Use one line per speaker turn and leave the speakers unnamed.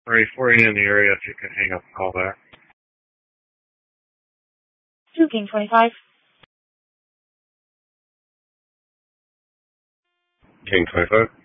Sorry, 4 in the area, if you can hang up and call back.
2 King 25.
King 25.